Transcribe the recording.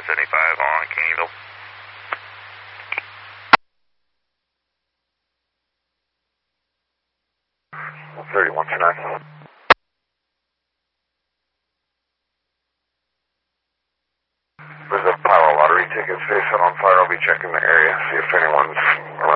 175 on Caneyville. 3129. There's a pile of lottery tickets they set on fire. I'll be checking the area, see if anyone's around.